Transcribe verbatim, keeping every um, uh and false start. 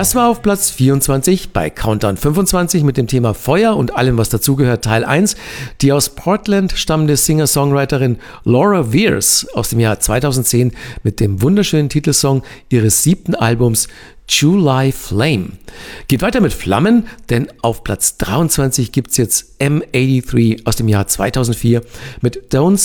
Das war auf Platz vierundzwanzig bei Countdown fünfundzwanzig mit dem Thema Feuer und allem, was dazugehört, Teil eins. Die aus Portland stammende Singer-Songwriterin Laura Weirs aus dem Jahr zweitausendzehn mit dem wunderschönen Titelsong ihres siebten Albums July Flame. Geht weiter mit Flammen, denn auf Platz dreiundzwanzig gibt es jetzt M dreiundachtzig aus dem Jahr zweitausendvier mit Don't